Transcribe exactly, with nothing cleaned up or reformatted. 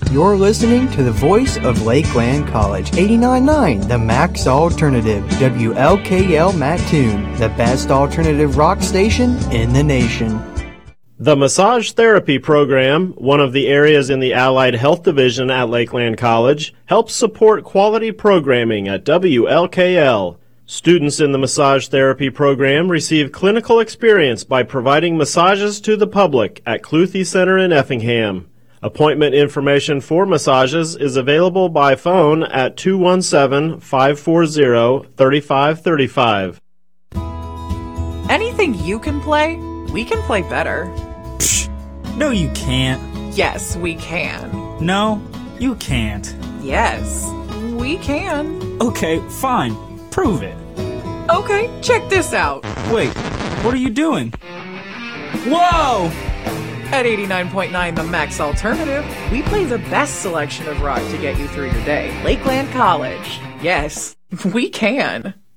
You're listening to the voice of Lakeland College, eighty-nine point nine, the Max Alternative, W L K L Mattoon, the best alternative rock station in the nation. The Massage Therapy Program, one of the areas in the Allied Health Division at Lakeland College, helps support quality programming at W L K L. Students in the Massage Therapy Program receive clinical experience by providing massages to the public at Cluthe Center in Effingham. Appointment information for massages is available by phone at two one seven, five four zero, three five three five. Anything you can play, we can play better. Psh, no you can't. Yes, we can. No, you can't. Yes, we can. Okay, fine. Prove it. Okay, check this out. Wait, what are you doing? Whoa! At eighty-nine point nine The Max Alternative, we play the best selection of rock to get you through your day. Lakeland College. Yes, we can.